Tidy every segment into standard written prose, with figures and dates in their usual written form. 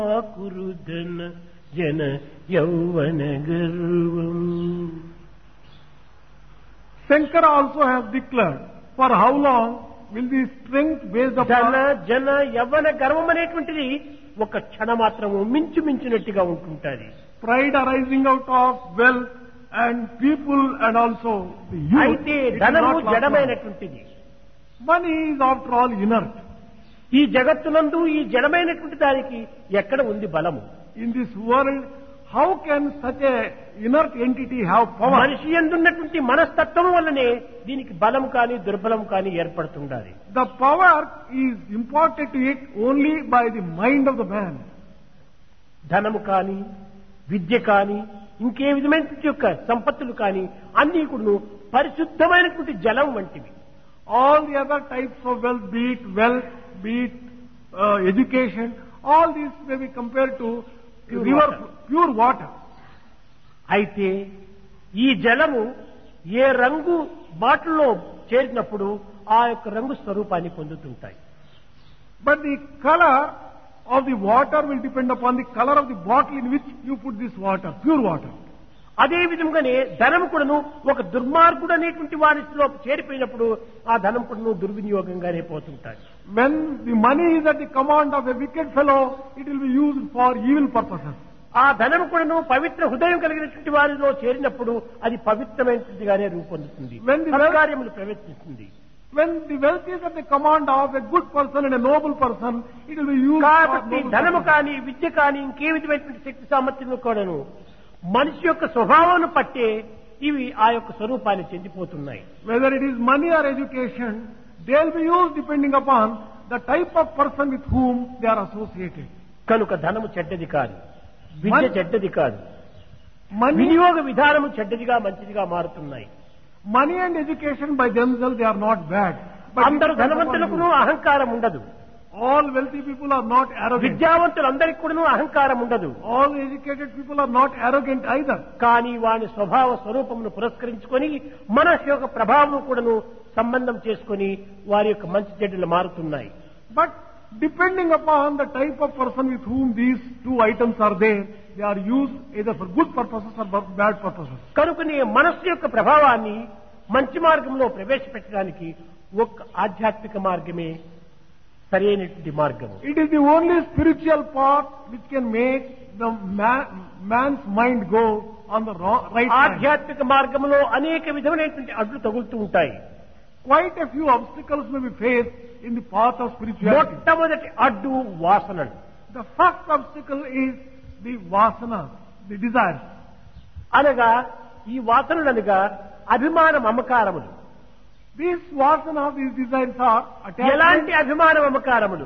కురుదన జన యౌవన గర్వం. Shankara also has declared, for how long will the strength based ధన upon జన యవ్వన గర్వం అనేటువంటిది ఒక క్షణ మాత్రము మించుమించునట్టుగా ఉంటుంటది. pride arising out of wealth and people and also the youth. అయితే It will ధనము not last long. జడమైనటువంటిది. Money is after all inert. ఈ జగత్తునందు ఈ జడమైనటువంటి దానికి ఎక్కడ ఉంది బలము? In this world, how can such a inert entity have power? మనిషి యందున్నటువంటి మనస్తత్వం వల్లనే దీనికి బలం కానీ దుర్బలం కానీ ఏర్పడుతుండాలి. The power is imparted to it only by the mind of the man. ధనము కానీ విద్య కానీ ఇంకే విధమైనటువంటి యొక్క సంపత్తులు కానీ అన్ని కూడా పరిశుద్ధమైనటువంటి జలం వంటివి. All the other types of wealth, be it education, all these may be compared to Pure river, water. pure water. అయితే ఈ జలము ఏ రంగు బాటిల్లో చేరినప్పుడు ఆ యొక్క రంగు స్వరూపాన్ని పొందుతుంటాయి. But the color of the water will depend upon the color of the bottle in which you put this water, pure water. అదే విధంగానే ధనం కూడాను ఒక దుర్మార్గుడు అనేటువంటి వారిలో చేరిపోయినప్పుడు ఆ ధనం కూడాను దుర్వినియోగంగానే పోతుంటాయి. When the money is at the command of a wicked fellow, it will be used for evil purposes. ఆ ధనం కూడాను పవిత్ర హృదయం కలిగినటువంటి వారిలో చేరినప్పుడు అది పవిత్రమైనదిగానే రూపొందుతుంది. When the wealth- కార్యములు ప్రవర్తిస్తుంది. When the wealth is at the command of a good person and a noble person, it will be used for కాబట్టి noble ధనము purposes. కానీ విద్య కానీ ఇంకే విధమైనటువంటి శక్తి సామర్థ్యము కూడాను మనిషి యొక్క స్వభావాన్ని పట్టే ఇవి ఆ యొక్క స్వరూపాన్ని చెందిపోతున్నాయి. Whether it is money or education, they will be used depending upon the type of person with whom they are associated. కనుక ధనము చెడ్డది కాదు, విద్య చెడ్డది కాదు, Money, వినియోగ విధానము చెడ్డదిగా మంచిదిగా మారుతున్నాయి. money and education by themselves, they are not bad. But it అందరు depends upon ధనవంతులకు you. అహంకారం ఉండదు. All wealthy people are not arrogant. విద్యావంతులందరికీ కూడా అహంకారం ఉండదు. All educated people are not arrogant either. కానీ వాని స్వభావ స్వరూపమును పురస్కరించుకొని మన యొక్క ప్రభావం కూడాను సంబంధం చేసుకొని వారి యొక్క మంచి చెడ్డలు మారుతున్నాయి. But depending upon the type of person with whom these two items are there, they are used either for good purposes or for bad purposes. కనుకనే మనస్సు యొక్క ప్రభావాన్ని మంచి మార్గంలో ప్రవేశపెట్టడానికి ఒక ఆధ్యాత్మిక మార్గమే సరైనటువంటి మార్గము. It is the only spiritual path which can make the man's mind go on the right track. ఆధ్యాత్మిక మార్గంలో అనేక విధమైనటువంటి అడ్డు తగులుతూ ఉంటాయి. Quite a few obstacles may be faced in the path of spirituality. మొట్టమొదటి అడ్డు వాసనలు. The first obstacle is the vasana, the desires. అనగా ఈ వాసనలు అనగా అభిమాన మమకారములు. These vasana, these desires are ఎలాంటి attachment, అభిమాన మమకారములు?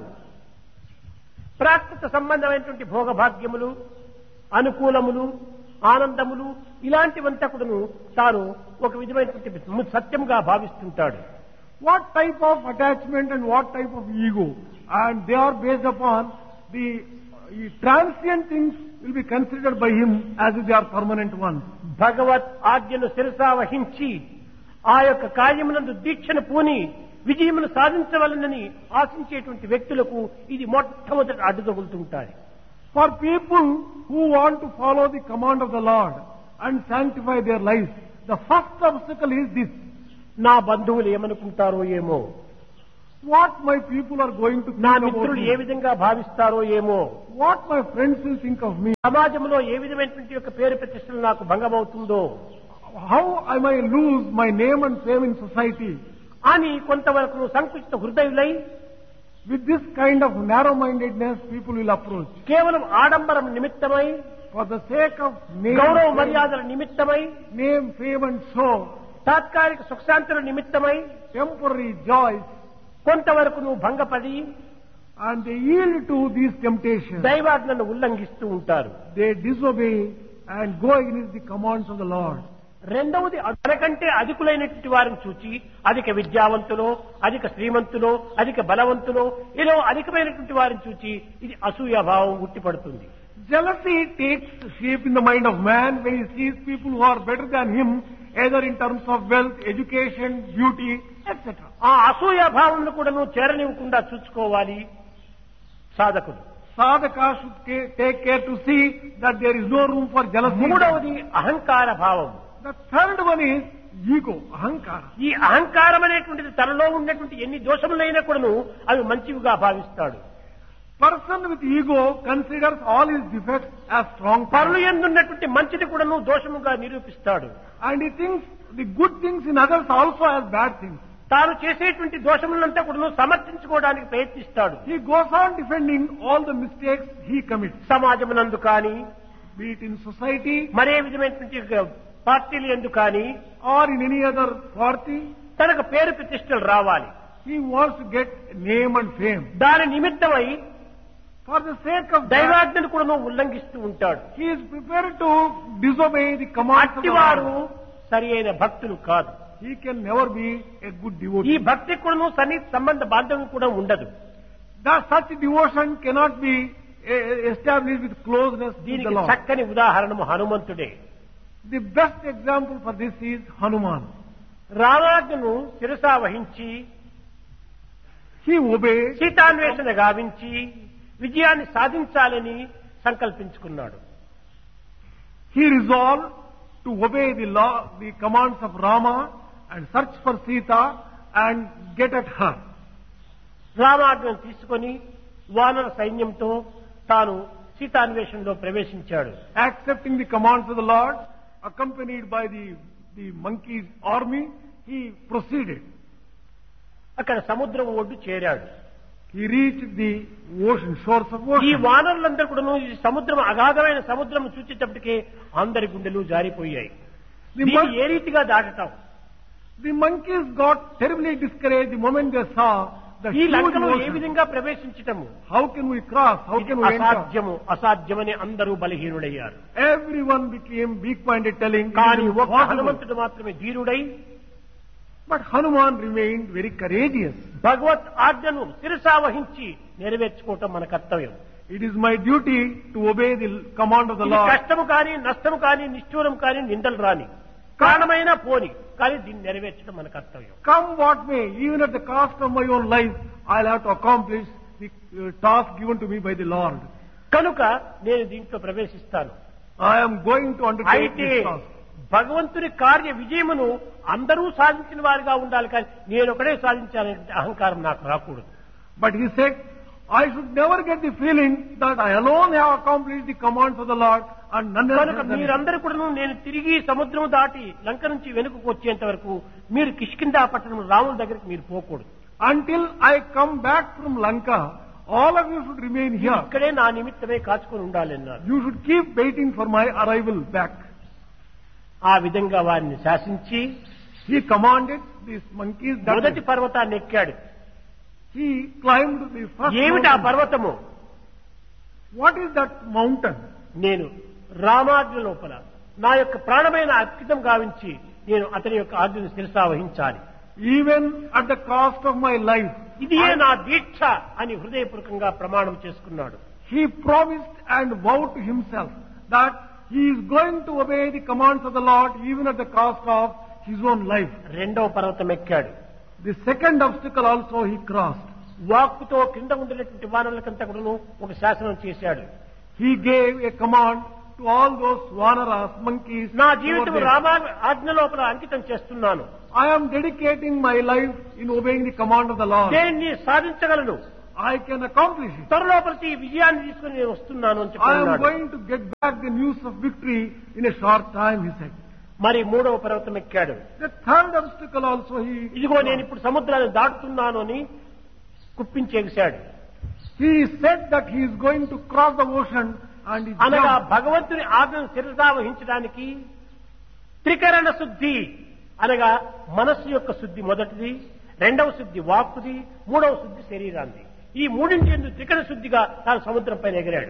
ప్రాకృత సంబంధమైనటువంటి భోగభాగ్యములు, అనుకూలములు, ఆనందములు ఇలాంటివంతా కూడాను తాను ఒక విధమైనటువంటి సత్యంగా భావిస్తుంటాడు. what type of attachment and what type of ego, and they are based upon the transient things will be considered by him as if they are permanent ones. భగవత్ ఆజ్ఞను శిరసా వహించి ఆ యొక్క కార్యమునందు దీక్షను పూని విజయమును సాధించవలనని ఆశించేటువంటి వ్యక్తులకు ఇది మొట్టమొదటి అడ్డు తగులుతుంటాయి. For people who want to follow the command of the Lord and sanctify their lives, the first obstacle is this. నా బంధువులు ఏమనుకుంటారో ఏమో, What my people are going to నా think about మిత్రులు ఏ me, విధంగా భావిస్తారో ఏమో, what my friends will think of me, సమాజంలో ఏ విధమైనటువంటి యొక్క పేరు ప్రతిష్టలు నాకు భంగమవుతుందో how I may lose my name and fame in society. అని కొంతవరకు సంకుచిత హృదయులై With this kind of narrow-mindedness, people will approach. కేవలం ఆడంబరం నిమిత్తమై, For the sake of గౌరవ name, మర్యాదల నిమిత్తమై, fame and show, తాత్కాలిక సుఖశాంతుల నిమిత్తమై temporary joys, కొంతవరకు నువ్వు భంగపడి and they yield to these temptations. దైవాజ్ఞను ఉల్లంఘిస్తూ ఉంటారు. They disobey and go against the commands of the Lord. రెండవది తనకంటే అధికులైనటువంటి వారిని చూచి అధిక విద్యావంతులో, అధిక శ్రీమంతులో, అధిక బలవంతులో ఇలా అధికమైనటువంటి వారిని చూచి ఇది అసూయాభావం ఉట్టిపడుతుంది. Jealousy takes shape in the mind of man when he sees people who are better than him, either in terms of wealth, education, beauty, etc. ఆ అసూయాభావం కూడా నువ్వు చేరనివ్వకుండా చూసుకోవాలి సాధకుడు. sadhaka should take care to see that there is no room for jealousy. మూడవది అహంకార భావం. The third one is ego, ahankara. ఈ అహంకారం అనేటువంటిది తనలో ఉన్నటువంటి ఎన్ని దోషములైనా కూడాను అవి మంచివిగా భావిస్తాడు. Person with ego considers all his defects as strong పరులు points. ఎందున్నటువంటి మంచిది కూడాను దోషముగా నిరూపిస్తాడు. And he thinks the good things in others also as bad things. తాను చేసేటువంటి దోషములంతా కూడాను సమర్థించుకోవడానికి ప్రయత్నిస్తాడు. He goes on defending all the mistakes he commits. సమాజమునందు కానీ Be it in society మరే విధమైనటువంటి పార్టీలు ఎందు కానీ or in any other party. తనకు పేరు ప్రతిష్టలు రావాలి. He wants to get name and fame. దాని నిమిత్తమై For the sake of that, దైవాజ్ఞను కూడాను ఉల్లంఘిస్తూ ఉంటాడు. he is prepared to disobey the commands of the అట్టివారు Lord. సరి అయిన భక్తులు కాదు. He can never be a good ఈ devotee. భక్తి కూడాను సన్నిహిత సంబంధ బాంధవ్యం కూడా ఉండదు. That such devotion cannot be established with closeness with the దీనికి Lord. చక్కని ఉదాహరణము హనుమంతుడే. The best example for this is Hanuman. రామాజ్ఞను శిరసా వహించి He obeyed. సీతాన్వేషణ గావించి విజయాన్ని సాధించాలని సంకల్పించుకున్నాడు. He resolved to obey the law, the commands of Rama and search for Sita and get at her. రామాజ్ఞను తీసుకొని వానర సైన్యంతో తాను సీతాన్వేషణలో ప్రవేశించాడు. Accepting the commands of the Lord, accompanied by the monkey's army, he proceeded. అక్కడ సముద్రం ఒడ్డు చేరాడు. He reached the ocean, shores of ఈ ocean. వానరులందరూ కూడా ఈ సముద్రం అగాధమైన సముద్రం చూచేటప్పటికే అందరి గుండెలు జారిపోయాయి. దీన్ని ఏ రీతిగా దాటతాం? The monkeys got terribly discouraged the moment they saw the ఈ huge లంకలో ఏ ocean. విధంగా ప్రవేశించటము? How can we cross? How ఇది can we enter? అసాధ్యమని అందరూ బలహీనుడయ్యారు. Everyone became weak-minded, telling, కానీ "It is ఒక్క impossible." హనుమంతుడు మాత్రమే ధీరుడై But Hanuman remained very courageous. భగవత్ ఆజ్ఞను శిరసా వహించి నెరవేర్చుకోవటం మన కర్తవ్యం. It is my duty to obey the command of the ఇది Lord. కష్టము కానీ నష్టము కానీ నిష్ఠూరం కానీ నిందలు రాని ప్రాణమైనా పోని కానీ దీన్ని నెరవేర్చడం మన కర్తవ్యం. Come what may, even at the cost of my own life, I'll have to accomplish the task given to me by the Lord. కనుక నేను దీంట్లో ప్రవేశిస్తాను. I am going to undertake అయితే this task. భగవంతుని కార్య విజయమును అందరూ సాధించిన వారిగా ఉండాలి కానీ నేను ఒకడే సాధించాలనే అహంకారం నాకు రాకూడదు. But he said, I should never get the feeling that I alone have accomplished the commands of the Lord and none else కనుక has done it. మీరందరూ కూడా నేను తిరిగి సముద్రం దాటి లంక నుంచి వెనుకకు వచ్చేంత వరకు మీరు కిష్కిందా పట్టణం రాముల దగ్గరికి మీరు పోకూడదు. Until I come back from Lanka, all of you should remain here. ఇక్కడే నా నిమిత్తమే కాచుకొని ఉండాలి అన్నారు. You should keep waiting for my arrival back. ఆ విధంగా వారిని శాసించి He commanded these monkeys that మొదటి పర్వతాన్ని ఎక్కాడు. he climbed the first ఏమిటి ఆ mountain. పర్వతము? What is that mountain? నేను రామాజ్ఞ లోపల నా యొక్క ప్రాణమైన అర్పితం గావించి నేను అతని యొక్క ఆజ్ఞను శిరసా వహించాలి. Even at the cost of my life. ఇదియే నా దీక్ష అని హృదయపూర్వకంగా ప్రమాణం చేసుకున్నాడు. He promised and vowed to himself that he is going to obey the commands of the Lord even at the cost of his own life. రెండవ పర్వతం ఎక్కాడు. The second obstacle also he crossed. వాక్కుతో కింద ఉండినటువంటి వానరులకంతా కూడాను ఒక శాసనం చేశాడు. He gave a command to all those vanaras, monkeys. నా who were జీవితం there. రామ ఆజ్ఞ లోపల అంకితం చేస్తున్నాను. I am dedicating my life in obeying the command of the Lord. దేన్ని సాధించగలను. I can accomplish it. త్వరలో ప్రతి విజయాన్ని తీసుకుని నేను వస్తున్నాను అని I am చెప్పాడు. going to get back the news of victory in a short time, he said. మరి మూడవ పర్వతం ఎక్కాడు. The third obstacle also he... ఇదిగో నేను ఇప్పుడు సముద్రాన్ని దాటుతున్నాను అని కుప్పించేశాడు. He said that he is going to cross the ocean and he అనగా jumped. భగవంతుని ఆజ్ఞను శిరసా వహించడానికి త్రికరణ శుద్ధి అనగా మనస్సు యొక్క శుద్ధి మొదటిది, రెండవ శుద్ధి వాక్కుది, మూడవ శుద్ధి శరీరాన్ని. ఈ మూడింటి యందు త్రికరణ శుద్ధిగా తాను సముద్రం పైన ఎగిరాడు.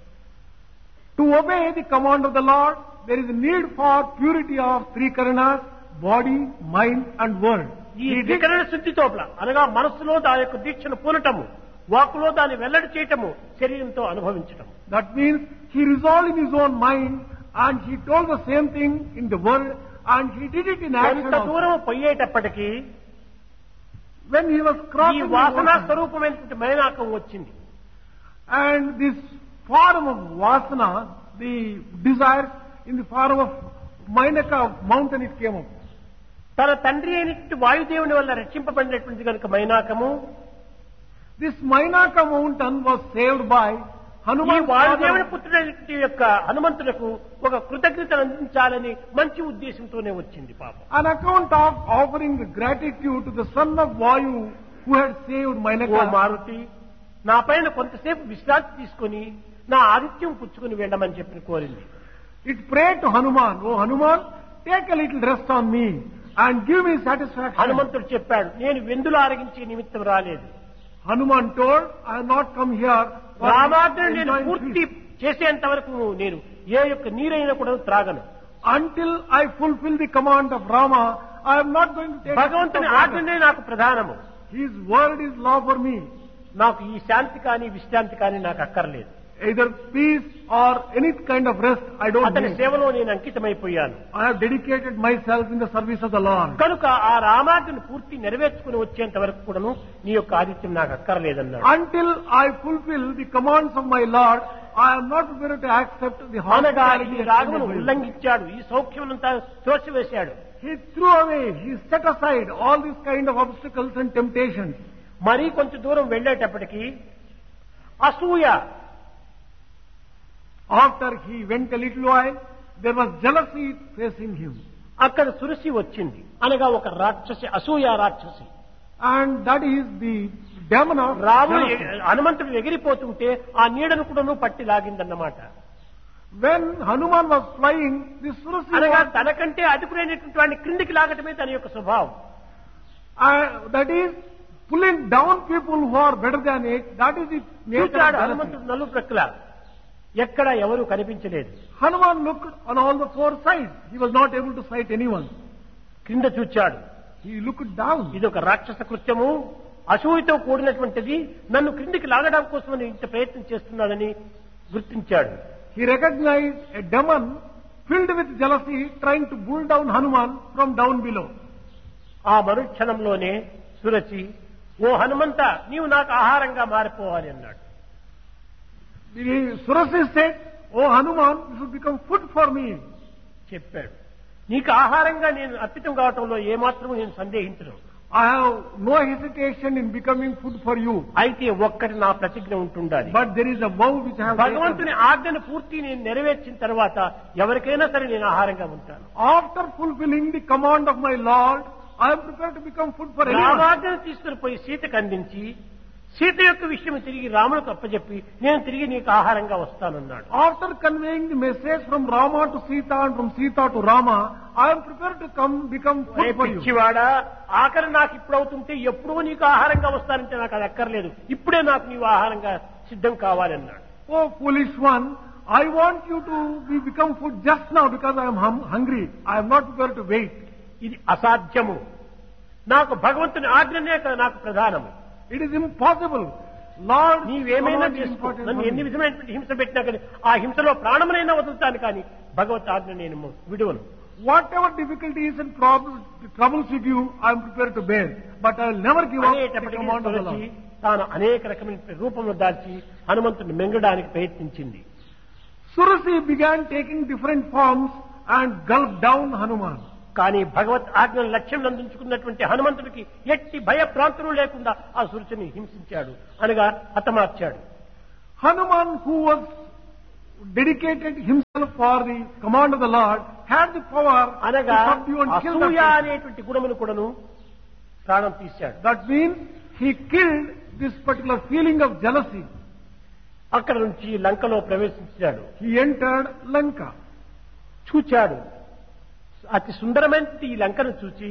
To obey the command of the Lord, there is a need for purity of three karanas, body, mind and word. ఈ త్రికరణ శుద్ధి తోపల అనగా మనస్సులో దాని యొక్క దీక్షను పూనటము, వాక్కులో దాన్ని వెల్లడి చేయటము, శరీరంతో అనుభవించటము. That means he resolved in his own mind and he told the same thing in the word and he did it in action కొంత also. దూరం పోయేటప్పటికీ When he was ఈ crossing the వాసనా ocean, స్వరూపమైనటువంటి మైనాకం వచ్చింది. And this form of vasana, the desire, in the form of Mainaka mountain it came up. తన తండ్రి అయినటువంటి వాయుదేవుని వల్ల రక్షింపబడినటువంటి కనుక మైనాకము This Mainaka mountain was saved by ఈ Hanuman. వాయుదేవుని పుత్రుడైనటువంటి యొక్క హనుమంతులకు ఒక కృతజ్ఞత అందించాలని మంచి ఉద్దేశంతోనే వచ్చింది పాపం. On account of offering gratitude to the son of Vayu who had saved oh Mainaka. Maruti నా పైన కొంతసేపు విశ్రాంతి తీసుకొని నా ఆదిత్యం పుచ్చుకొని వెళ్ళమని చెప్పి కోరింది. It prayed to Hanuman, "Oh Hanuman, take a little rest on me and give me satisfaction." హనుమంతుడు చెప్పాడు, నేను వెందులు ఆరగించే నిమిత్తం రాలేదు. Hanuman told, "I have not come here for రామాజ్ఞను నేను enjoying పూర్తి peace. చేసేంత వరకు నేను ఏ యొక్క నీరైనా కూడా త్రాగను. Until I fulfill the command of Rama, I am not going to take a sip భగవంతుని of water. ఆజ్ఞనే నాకు ప్రధానము. His word is law for me. నాకు ఈ శాంతి కానీ విశ్రాంతి కానీ నాకు అక్కర్లేదు. Either peace or any kind of rest, I don't అతని need. సేవలో నేను అంకితమైపోయాను. I have dedicated myself in the service of the Lord." కనుక ఆ రామాజ్ఞను పూర్తి నెరవేర్చుకుని వచ్చేంత వరకు కూడాను నీ యొక్క ఆదిత్యం నాకు అక్కర్లేదన్నాడు. Until I fulfill the commands of my Lord, I am not prepared to accept the అనగా hospitality. ఈ రాగమును ఉల్లంఘించాడు, ఈ సౌఖ్యమునంతా తోసివేశాడు. He threw away, he set aside all these kind of obstacles and temptations. మరీ కొంచెం దూరం వెళ్ళేటప్పటికి అసూయ, After he went a little while, there was jealousy facing him. అక్కడ సురసి వచ్చింది, అనగా ఒక రాక్షసి, అసూయ రాక్షసి. And that is the demon of రాముడు jealousy. హనుమంతుడు ఎగిరిపోతుంటే ఆ నీడను కూడాను పట్టి లాగిందన్నమాట. When Hanuman was flying, the Surasi అనగా was, తనకంటే అదుపురైనటువంటి వాడిని క్రిందికి లాగటమే తన యొక్క స్వభావం. that is pulling down people who are better than it. That is the nature of చూచాడు jealousy. హనుమంతుడు నలు ప్రక్కల, ఎక్కడ ఎవరు కనిపించలేదు. Hanuman looked on all the four sides. He was not able to sight anyone. క్రింద చూచాడు, He looked down. ఇది ఒక రాక్షస కృత్యము, అసూయతో కూడినటువంటిది, నన్ను క్రిందికి లాగడం కోసమని ఇంత ప్రయత్నం చేస్తున్నాడని గుర్తించాడు. He recognized a demon filled with jealousy trying to pull down Hanuman from down below. ఆ మరుక్షణంలోనే సురచి, ఓ హనుమంత, నీవు నాకు ఆహారంగా మారిపోవాలి అన్నాడు. The Surasi said, "Oh Hanuman, you should become food for me." చెప్పాడు, నీకు ఆహారంగా నేను అర్పితం కావటంలో ఏమాత్రం నేను సందేహించను. I have no hesitation in becoming food for you. అయితే ఒక్కటి నా ప్రతిజ్ఞ ఉంటుండాలి. But there is a vow which I have భగవంతుని taken. ఆజ్ఞను పూర్తి నేను నెరవేర్చిన తర్వాత ఎవరికైనా సరే నేను ఆహారంగా ఉంటాను. After fulfilling the command of my Lord, I am prepared to become food for anyone. రామాజ్ఞను తీసుకుని పోయి సీతకు అందించి, సీత యొక్క విషయం తిరిగి రాములకు అప్పచెప్పి నేను తిరిగి నీకు ఆహారంగా వస్తానన్నాడు. After conveying the message from Rama to Sita and from Sita to Rama, I am prepared to become food for you. పిచ్చివాడా, ఆఖరి నాకు ఇప్పుడు అవుతుంటే ఎప్పుడో నీకు ఆహారంగా వస్తానంటే నాకు అది అక్కర్లేదు, ఇప్పుడే నాకు నీవు ఆహారంగా సిద్ధం కావాలన్నాడు. Oh foolish one, I want you to become food just now because I am hungry. I am not prepared to wait. ఇది అసాధ్యము. నాకు భగవంతుని ఆజ్ఞనే నాకు ప్రధానము. It is impossible. Lord, నీవేమైనా command is చేసుకో, important నన్ను for ఎన్ని me. విధమైనటువంటి హింస పెట్టినా కానీ ఆ హింసలో ప్రాణమునైనా వదులుతాను కానీ భగవత్ ఆజ్ఞ నేను విడువను. Whatever difficulties and troubles with you, I am prepared to bear. But I will never give up the అనేటప్పటికీ command of the Tulasi Lord. తాను అనేక రకమైన రూపంలో దాల్చి హనుమంతుని మింగడానికి ప్రయత్నించింది. Surasi began taking different forms and gulped down Hanuman. కానీ భగవత్ ఆజ్ఞను లక్ష్యం అందించుకున్నటువంటి హనుమంతుడికి ఎట్టి భయప్రాంతులు లేకుండా ఆ సురుచిని హింసించాడు, అనగా హతమార్చాడు. Hanuman, who was dedicated himself for the command of the Lord, had the power to అనగా subdue and kill that అసూయ person. అనేటువంటి గుణమును కూడాను ప్రాణం తీశాడు. That means he killed this particular feeling of jealousy. అక్కడ నుంచి లంకలో ప్రవేశించాడు. He entered Lanka. చూచాడు, అతి సుందరమైన ఈ లంకను చూచి,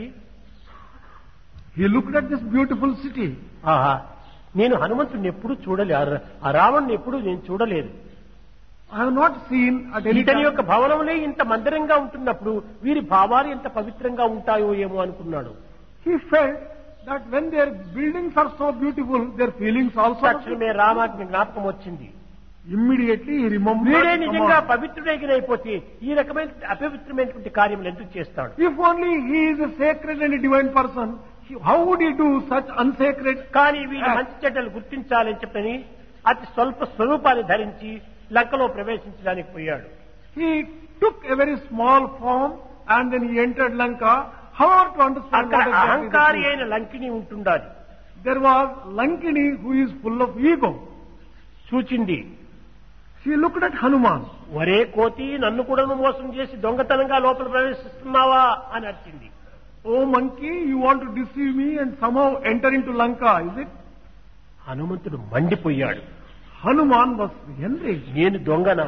He looked at this beautiful city. ఆహా, నేను హనుమంతుడిని ఎప్పుడు చూడలేదు, ఆ రావణ్ణి ఎప్పుడు నేను చూడలేదు. I have not seen at any ఇతని time. యొక్క భవనములే ఇంత మందిరంగా ఉంటున్నప్పుడు వీరి భావాలు ఎంత పవిత్రంగా ఉంటాయో ఏమో అనుకున్నాడు. He felt that when their buildings are so beautiful, their feelings also are తక్షణమే రామాజ్ఞ జ్ఞాపకం వచ్చింది. Immediately he remembered. వీడే the నిజంగా command. పవిత్రుడైపోతే ఈ రకమైన అపవిత్రమైనటువంటి కార్యములు ఎందుకు చేస్తాడు? If only he is a sacred and a divine person, how would he do such unsacred? కానీ వీరి మంచి చెడ్డలు గుర్తించాలని చెప్పని అతి స్వల్ప స్వరూపాన్ని ధరించి లంకలో ప్రవేశించడానికి పోయాడు. He took a very small form and then he entered Lanka. However, to understand అక్కడ what exactly అహంకారి that అయిన లంకిని ఉంటుండాలి. means. There was Lankini who is full of ego. చూచింది, She looked at Hanuman. ఒరే కోతి, నన్ను కూడా మోసం చేసి దొంగతనంగా లోపల ప్రవేశిస్తున్నావా అని అరిచింది. Oh monkey, you want to deceive me and somehow enter into Lanka, is it? హనుమంతుడు మండిపోయాడు. Hanuman was enraged. నేను దొంగనా?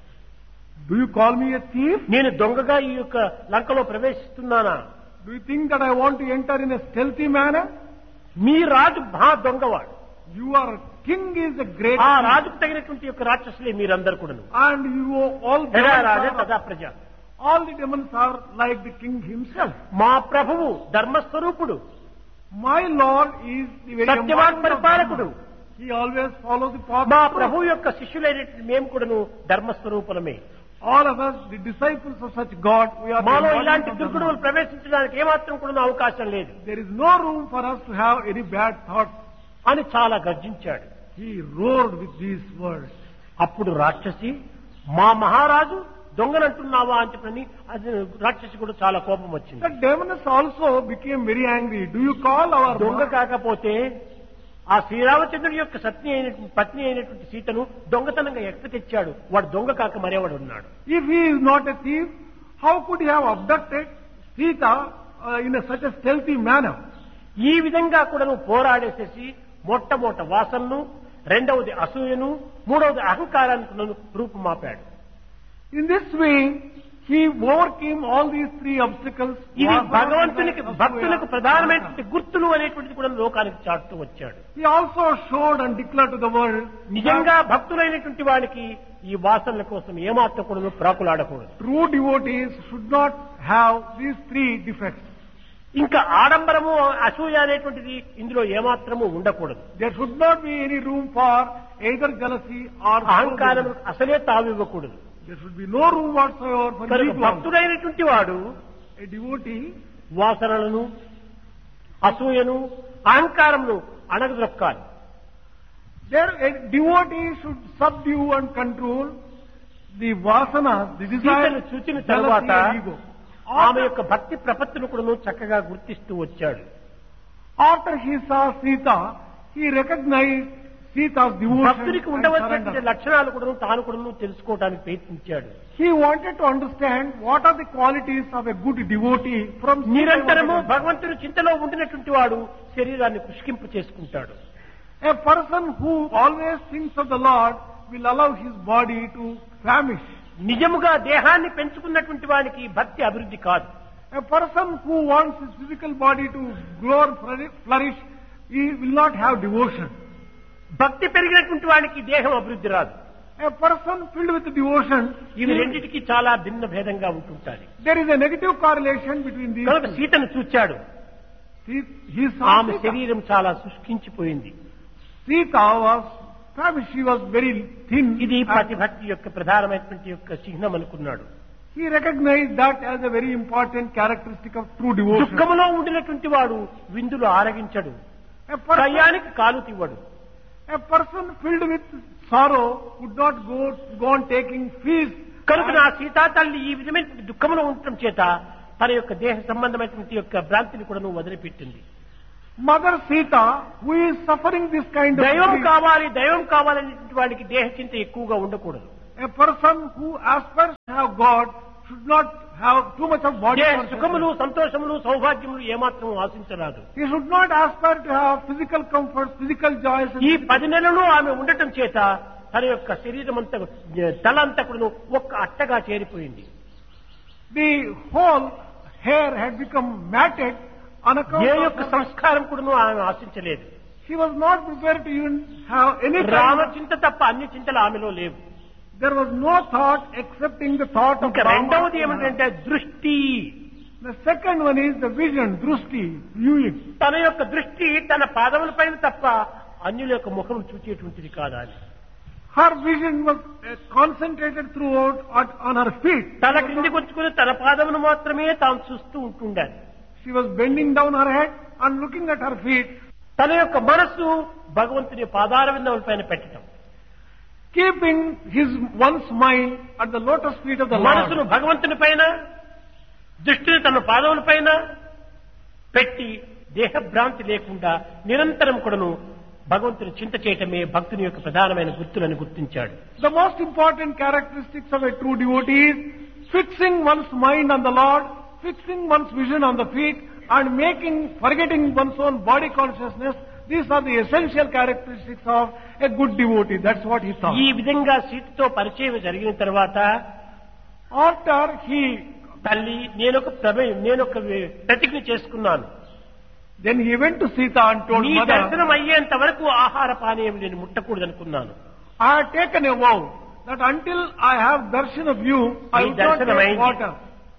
Do you call me a thief? నేను దొంగగా ఈ యొక్క లంకలో ప్రవేశిస్తున్నానా? Do you think that I want to enter in a stealthy manner? మీ రాజు మహా దొంగవాడు. Your king is a great ఆ king. రాజుకు తగినటువంటి యొక్క రాక్షసులే మీరందరూ కూడాను. And you all హెరా demons Raje are- తదా ప్రజ. all the demons are like the king himself. మా ప్రభువు ధర్మస్వరూపుడు, My Lord is the very Satyavan embodiment of పరిపాలకుడు. Dharma. He always follows the path మా of truth. ప్రభు యొక్క శిష్యులైనటువంటి మేము కూడాను ధర్మస్వరూపులమే. All of us, the disciples of such God, we are the మాలో embodiment ఇలాంటి of దుర్గుణములు Dharma. ప్రవేశించడానికి ఏమాత్రం కూడా అవకాశం లేదు There is no room for us to have any bad thoughts. అని చాలా గర్జించాడు. He roared with these words. అప్పుడు రాక్షసి, మా మహారాజు దొంగనంటున్నావా అని చెప్పని అది రాక్షసి కూడా చాలా కోపం వచ్చింది. The demons also became very angry. Do you call our దొంగ master? కాకపోతే ఆ శ్రీరామచంద్రుడి యొక్క పత్ని అయినటువంటి సీతను దొంగతనంగా ఎక్కడ తెచ్చాడు? వాడు దొంగ కాక మరేవాడు ఉన్నాడు. If he is not a thief, how could he have abducted Sita in such a stealthy manner? ఈ విధంగా కూడా నువ్వు పోరాడేసేసి మొట్టమొదట వాసనను, రెండవది అసూయను, మూడవది అహంకారానికి రూపుమాపాడు. In this way, he overcame all these three obstacles. ఇవి Vasana, భగవంతునికి Asura, భక్తులకు and ప్రధానమైనటువంటి గుర్తులు అనేటువంటిది కూడా లోకానికి చాటుతూ వచ్చాడు. He also showed and declared to the world. నిజంగా భక్తులైనటువంటి వాడికి ఈ వాసనల కోసం ఏమాత్రం కూడా ప్రాకులాడకూడదు. True devotees should not have these three defects. ఇంకా ఆడంబరము, అసూయ అనేటువంటిది ఇందులో ఏమాత్రము ఉండకూడదు. There should not be any room for either jealousy or అహంకారం అసలే తావివ్వకూడదు. There should be no room whatsoever for కనుక ego. భక్తుడైనటువంటి వాడు A devotee, వాసనలను, అసూయను, అహంకారమును అణగదొక్కాలి. a devotee should subdue and control the vasanas, the desires, సీతను చూచిన jealousy తరువాత and ego. ఆమె యొక్క భక్తి ప్రపత్తులు కూడా చక్కగా గుర్తిస్తూ వచ్చాడు. After he saw Sita, he recognized Sita's devotion భక్తుడికి and ఉండవలసినటువంటి surrender. లక్షణాలు కూడా తాను కూడా తెలుసుకోవడానికి ప్రయత్నించాడు. He wanted to understand what are the qualities of a good devotee from Sita. నిరంతరము భగవంతుని చింతలో ఉండినటువంటి వాడు శరీరాన్ని పుష్కింప చేసుకుంటాడు. A person who always thinks of the Lord will allow his body to famish. నిజముగా దేహాన్ని పెంచుకున్నటువంటి వానికి భక్తి అభివృద్ధి కాదు. A person who wants his physical body to grow and flourish, he will not have devotion. భక్తి పెరిగినటువంటి వానికి దేహం అభివృద్ధి రాదు. A person filled with devotion, ఇవి రెండింటికి చాలా భిన్న భేదంగా ఉంటుంటాయి. there is a negative correlation between these కనుక two. సీతను చూచాడు. He saw ఆమె Sita. శరీరం చాలా శుష్కించిపోయింది. Sita was famished, she was very thin. ఇది and పతిభక్తి యొక్క ప్రధానమైనటువంటి యొక్క చిహ్నం అనుకున్నాడు. he recognized that as a very important characteristic of true devotion. దుఃఖములో ఉండినటువంటి వాడు విందులు ఆరగించడు, A person, కయ్యానికి కాలు తివ్వడు. a person filled with sorrow would not go on taking feast. కనుక నా సీతా తల్లి ఈ విధమైన దుఃఖంలో ఉండటం చేత తన యొక్క దేహ సంబంధమైనటువంటి యొక్క భ్రాంతిని కూడా నువ్వు వదిలిపెట్టింది. Mother Sita, who is suffering this kind of దైవం grief, కావాలి, దైవం కావాలనేటువంటి వాడికి దేహ చింత ఎక్కువగా ఉండకూడదు. a person who aspires to have God should not have too much of body దేహ consciousness. సుఖములు, సంతోషములు, సౌభాగ్యములు ఏమాత్రం ఆశించరాదు. He should not aspire to have physical comforts, physical joys. ఈ 10 నెలలు ఆమె ఉండటం చేత తన యొక్క శరీరం అంతా, తల అంతా కూడా ఒక్క అట్టగా చేరిపోయింది. The whole hair had become matted on account A of యొక్క సంస్కారం కూడా ఆమె ఆశించలేదు. He was not prepared to even have any Rama kind of, చింత తప్ప అన్ని చింతలు ఆమెలో లేవు. there was no thought excepting the thought of ఇంకా Rama. రెండవది ఏమిటంటే దృష్టి. The second one is the vision, drusti, viewing. తన యొక్క దృష్టి తన పాదముల పైన తప్ప అన్యుల యొక్క ముఖం చూచేటువంటిది కాదా అని. Her vision was concentrated throughout on her feet. తల క్రిందికి వచ్చుకుని తన పాదమును మాత్రమే తాను చూస్తూ ఉంటుండాలి. She was bending down her head and looking at her feet. తన యొక్క మనస్సు భగవంతుని పాదార విందముల పైన పెట్టడం. keeping one's mind at the lotus feet of the మనసును Lord. భగవంతుని పైన, దృష్టిని తన పాదముల పైన పెట్టి దేహభ్రాంతి లేకుండా నిరంతరం కూడాను భగవంతుని చింత చేయటమే భక్తుని యొక్క ప్రధానమైన గుర్తులను గుర్తించాడు. The most important characteristics of a true devotee is fixing one's mind on the Lord, fixing one's vision on the feet, and forgetting one's own body consciousness. These are the essential characteristics of a good devotee. That's what he thought. ఈ విధంగా సీతతో పరిచయం జరిగిన తర్వాత After he, తల్లి నేనొక ప్రతిజ్ఞ చేసుకున్నాను. then he went to Sita and told నీ mother, దర్శనం అయ్యేంత వరకు ఆహార పానీయం నేను ముట్టకూడదు అనుకున్నాను. I have taken a vow that until I have darshan of you, I will not darshanam take ayindi. water.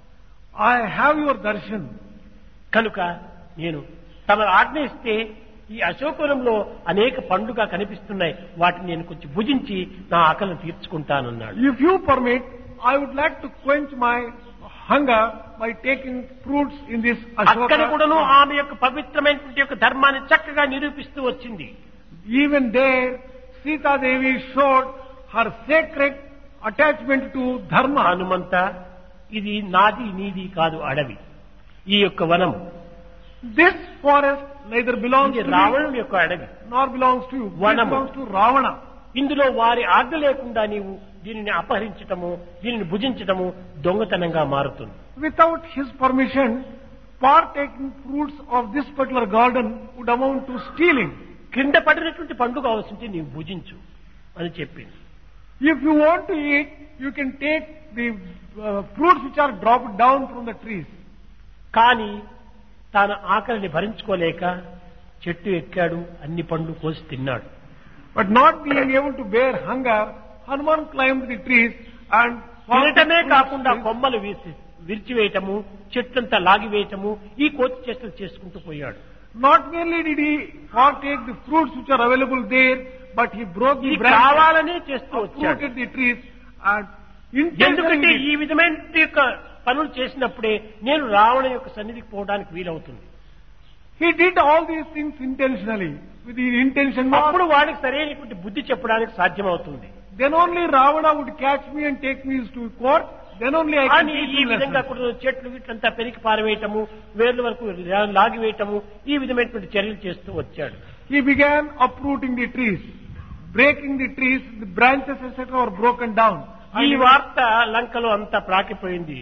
I have your darshan. కనుక నేను తమ ఆజ్ఞ ఇస్తే ఈ అశోకవనంలో అనేక పండుగ కనిపిస్తున్నాయి, వాటిని నేను కొంచెం భుజించి నా ఆకలిని తీర్చుకుంటానన్నాడు. If you permit, I would like to quench my hunger by taking fruits in this అక్కడ కూడాను Ashoka. ఆమె యొక్క పవిత్రమైనటువంటి యొక్క ధర్మాన్ని చక్కగా నిరూపిస్తూ వచ్చింది. Even there, Sita Devi showed her sacred attachment to dharma. Hanumantha, ఇది నాది నీది కాదు అడవి, ఈ యొక్క వనం This forest neither belongs ఇది to me రావణుని యొక్క అడవి. nor belongs to you. It Vanamu. belongs to Ravana. ఇందులో వారి ఆజ్ఞ లేకుండా నీవు దీనిని అపహరించటము, దీనిని భుజించటము దొంగతనంగా మారుతుంది. Without his permission, partaking fruits of this particular garden would amount to stealing. క్రింద పడినటువంటి పండుగ అవసరం నీవు భుజించు అని చెప్పింది. If you want to eat, you can take the fruits which are dropped down from the trees. కానీ తాను ఆకలిని భరించుకోలేక చెట్టు ఎక్కాడు, అన్ని పండ్లు కోసి తిన్నాడు. But not being able to bear hunger, Hanuman climbed the trees and తినటమే కాకుండా fruits. కొమ్మలు విరిచివేయటము, చెట్లంతా లాగివేయటము, ఈ కోతి చేష్టలు చేసుకుంటూ పోయాడు. Not merely did he partake the fruits which are available there, but he broke the ఇది branches, కావాలనే చేస్తూ వచ్చాడు. uprooted the trees, and ఎందుకంటే intentionally ఈ విధమైన యొక్క పనులు చేసినప్పుడే నేను రావణ యొక్క సన్నిధికి పోవడానికి వీలవుతుంది. he did all these things intentionally, with the intention అప్పుడు not. వాడికి సరైనటువంటి బుద్ధి చెప్పడానికి సాధ్యమవుతుంది. Then only Ravana would catch me and take me to court. Then only I can కానీ teach ఈ him విధంగా lessons. కూడా చెట్లు వీటిలంతా పెరికి పారవేయటము, వేర్ల వరకు లాగివేయటము, ఈ విధమైనటువంటి చర్యలు చేస్తూ వచ్చాడు. He began uprooting the trees, breaking the trees, the branches etc. were broken down. ఈ And వార్త లంకలో అంతా ప్రాకిపోయింది,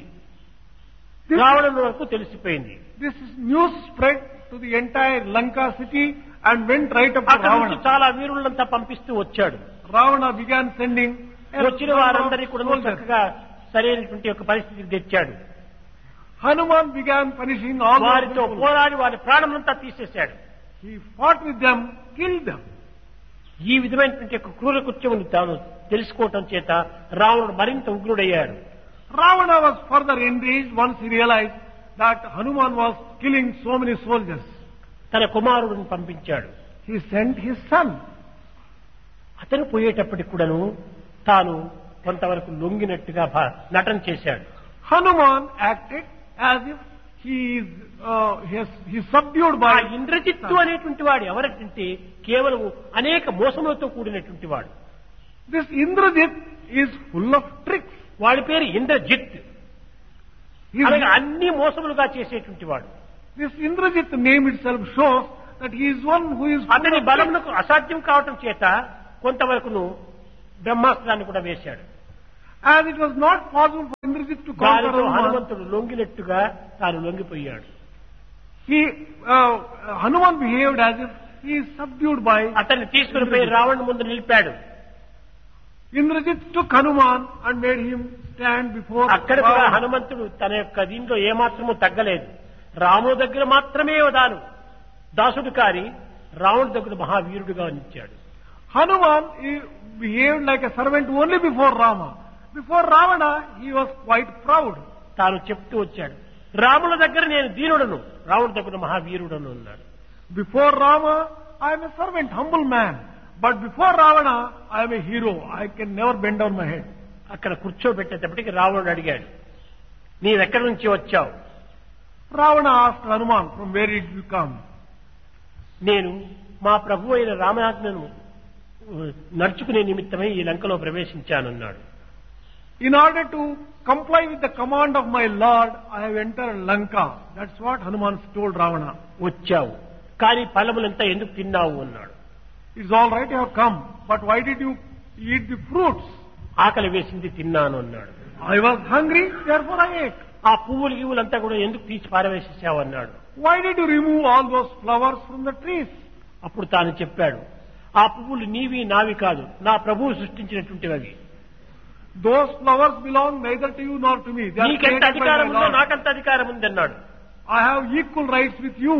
this, రావణుని వరకు తెలిసిపోయింది. this news spread to the entire Lanka city and went right up to అక్కడ నుంచి Ravana. చాలా వీరులంతా పంపిస్తూ వచ్చాడు. Ravana began sending వచ్చిన వారందరికీ కూడా soldiers. చక్కగా సరైనటువంటి ఒక పరిస్థితికి తెచ్చాడు. Hanuman began punishing all those వారితో people. పోరాడి వారి ప్రాణమంతా తీసేశాడు. He fought with them, killed them. ఈ విధమైనటువంటి యొక్క క్రూర కృత్యమును తాను తెలుసుకోవటం చేత రావణుడు మరింత ఉగ్రుడయ్యాడు. Ravana was further enraged once he realized that Hanuman was killing so many soldiers. తన కుమారుడిని పంపించాడు. He sent his son. అతను పోయేటప్పటికి కూడాను తాను కొంతవరకు లొంగినట్టుగా నటన చేశాడు. Hanuman acted as if he is subdued ఆ by ఇంద్రజిత్తు అనేటువంటి వాడు ఎవరంటే కేవలం అనేక మోసములతో కూడినటువంటి వాడు. this Indrajit is full of tricks. వాడి పేరు ఇంద్రజిత్, He is- అలాగే అన్ని మోసములుగా చేసేటువంటి వాడు. This Indrajit name itself shows that he is one who is full అతని of tricks. బలమునకు అసాధ్యం కావటం చేత కొంతవరకును బ్రహ్మాస్త్రాన్ని కూడా వేశాడు. As it was not possible for Indrajit to conquer దానితో Hanuman, హనుమంతుడు లొంగినట్టుగా తాను లొంగిపోయాడు. Hanuman behaved as if he is subdued by అతన్ని తీసుకుని పోయి రావణుని ముందు నిలిపాడు. Indrajit took Hanuman and made him stand before అక్కడ కూడా Ravana. హనుమంతుడు తన యొక్క దీంట్లో ఏమాత్రమూ తగ్గలేదు. రాముడు దగ్గర మాత్రమే దాను దాసుడు కాని రావణుడి దగ్గర మహావీరుడుగా నిలిచాడు. Hanuman he behaved like a servant only before Rama. Before Ravana, he was quite proud. తాను చెప్తూ వచ్చాడు, రాముల దగ్గర నేను దీనుడను, రాముడి దగ్గర మహావీరుడను అన్నాడు. Before Rama, I am a servant, humble man. But before Ravana, I am a hero. I can never bend down my head. అక్కడ కూర్చోబెట్టేటప్పటికి రావణుడు అడిగాడు, నీవెక్కడి నుంచి వచ్చావు? Ravana asked Hanuman, from where did you come? నేను మా ప్రభు అయిన రామాజ్ఞను నడుచుకునే నిమిత్తమై ఈ లంకలో ప్రవేశించానన్నాడు. In order to comply with the command of my Lord, I have entered Lanka. That's what Hanuman told Ravana. వచ్చావు కానీ ఫలములంతా ఎందుకు తిన్నావు అన్నాడు. It's all right, you have come, but why did you eat the fruits? ఆకలి వేసింది తిన్నాను అన్నాడు. I was hungry, therefore I ate. ఆ పువ్వులు గివ్వులంతా కూడా ఎందుకు తీసి పారవేసేసావు అన్నాడు. Why did you remove all those flowers from the trees? అప్పుడు తాను చెప్పాడు, ఆ పువ్వులు నీవి నావి కాదు, నా ప్రభువు సృష్టించినటువంటివి. Those flowers belong neither to you nor to me. They are నీకెంత created by అధికారం my ఉందో Lord. నాకంత అధికారం ఉంది అన్నాడు. I have equal rights with you.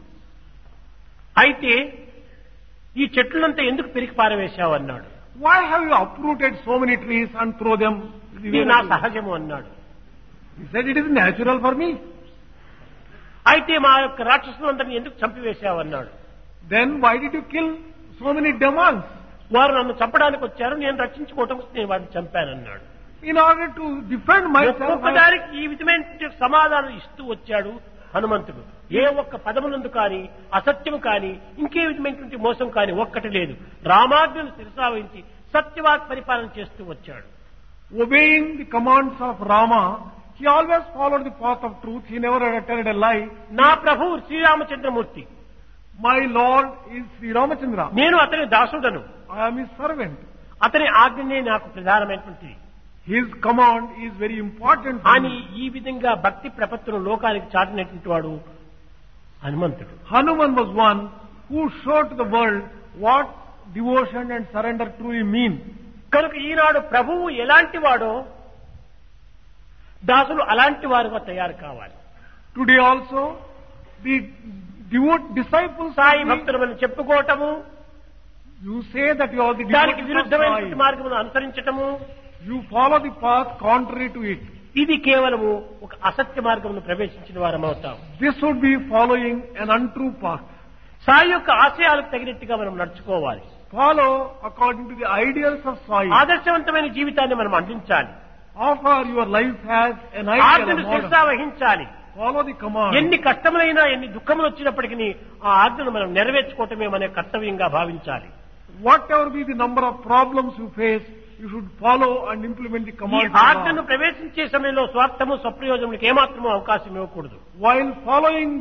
అయితే ఈ చెట్లంతా ఎందుకు పెరిగి పారవేశావు అన్నాడు. Why have you uprooted so many trees and throw them? ఇది నా సహజము అన్నాడు. He said it is natural for me. అయితే మా యొక్క రాక్షసులందరినీ ఎందుకు చంపివేశావు అన్నాడు. Then why did you kill so many demons? వారు నన్ను చంపడానికి వచ్చారు, నేను రక్షించుకోవటం నేను వారిని చంపానన్నాడు. In order to defend myself, ఒక్కొక్కదానికి ఈ విధమైన సమాధానం ఇస్తూ వచ్చాడు హనుమంతుడు. ఏ ఒక్క పదమునందు కానీ అసత్యము కానీ ఇంకే విధమైనటువంటి మోసం కానీ ఒక్కటి లేదు. రామాజ్ఞను శిరసావహించి సత్యవాక్ పరిపాలన చేస్తూ వచ్చాడు. obeying the commands of Rama, he always followed the path of truth. He never uttered a lie. నా ప్రభువు Sriramachandramurthy, My Lord is Sri Ramachandra. నేను అతని దాసుడను, I am his servant. అతని ఆజ్ఞనే నాకు ప్రధానమైనటువంటిది His command is very important for అని me. ఈ విధంగా భక్తి ప్రపత్తును లోకానికి చాటినటువంటి వాడు హనుమంతుడు. Hanuman was one who showed to the world what devotion and surrender truly mean. కనుక ఈనాడు ప్రభువు ఎలాంటి వాడో దాసులు అలాంటి వారుగా తయారు కావాలి. Today also, the disciples, Sai భక్తులను చెప్పుకోవటము, you say that you are the దానికి devotees of విరుద్ధమైన Sai. మార్గమును అనుసరించటము, You follow the path contrary to it. ఇది కేవలము ఒక అసత్య మార్గమును ప్రవేశించిన వారం అవుతాం. This would be following an untrue path. Sai యొక్క ఆశయాలకు తగినట్టుగా మనం నడుచుకోవాలి. Follow according to the ideals of Sai. ఆదర్శవంతమైన జీవితాన్ని మనం అందించాలి. Offer your life as an ideal, a ఆజ్ఞను model. శిరసా వహించాలి. Follow the command. ఎన్ని కష్టములైనా ఎన్ని దుఃఖములు వచ్చినప్పటికీ ఆ ఆజ్ఞను మనం నెరవేర్చుకోవటమే మన కర్తవ్యంగా భావించాలి. Whatever be the number of problems you face, you should follow and implement the ఈ command of ఆజ్ఞను Allah. ప్రవేశించే సమయంలో స్వార్థము స్వప్రయోజనములకు ఏమాత్రమూ అవకాశం ఇవ్వకూడదు. While following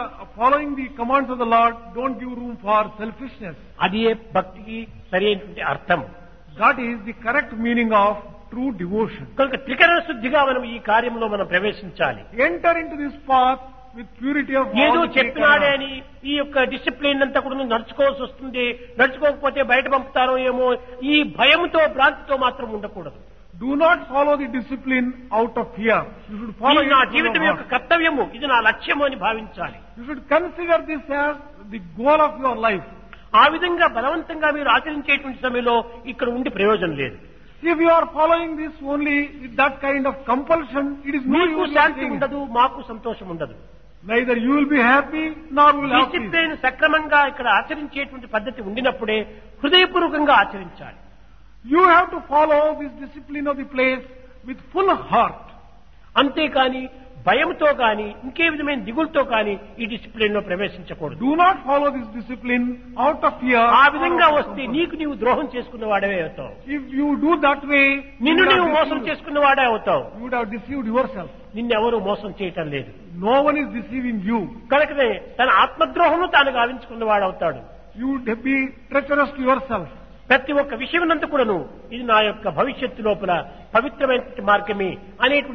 the commands of the Lord, don't give room for selfishness. అది భక్తికి సరైనటువంటి అర్థం. That is the correct meaning of true devotion. కనుక త్రికరణ శుద్ధిగా మనం ఈ కార్యంలో మనం ప్రవేశించాలి. Enter into this path with purity of ఏదో all the చెప్పినాడే three అని ఈ యొక్క డిసిప్లిన్ అంతా కూడా నడుచుకోవాల్సి వస్తుంది, నడుచుకోకపోతే బయట పంపుతారో ఏమో ఈ భయంతో భ్రాంతితో మాత్రం ఉండకూడదు. Do not follow the discipline out of fear. You should follow ఇది it నా from జీవితం your యొక్క heart. కర్తవ్యము, ఇది నా లక్ష్యము అని భావించాలి. You should consider this as the goal of your life. ఆ విధంగా బలవంతంగా మీరు ఆచరించేటువంటి సమయంలో ఇక్కడ ఉండి ప్రయోజనం లేదు. If you are following this only with that kind of compulsion, it is no మీకు use in శాంతి saying. ఉండదు, మాకు సంతోషం ఉండదు. Neither you will be happy nor will have peace. Discipline సక్రమంగా ఇక్కడ ఆచరించేటువంటి పద్ధతి ఉండినప్పుడే హృదయపూర్వకంగా ఆచరించాలి. You have to follow this discipline of the place with full heart. అంతేకాని భయంతో కానీ ఇంకే విధమైన దిగులతో కానీ ఈ డిసిప్లిన్ లో ప్రవేశించకూడదు. Do not follow this discipline out of fear. ఆ or విధంగా out of వస్తే compulsion. నీకు నీవు ద్రోహం చేసుకున్న వాడవే అవుతావు. If you do that way, you నిన్ను would నీవు have మోసం deceived- చేసుకున్న వాడే అవుతావు. you would have deceived yourself. నిన్నెవరూ మోసం చేయటం లేదు. No one is deceiving you. కనుకనే తన ఆత్మద్రోహము తాను గావించుకున్న వాడవుతాడు. You would be treacherous to yourself. ప్రతి ఒక్క విషయమునందు కూడాను ఇది నా యొక్క భవిష్యత్తు లోపల పవిత్రమైన మార్గమే అనేటువంటి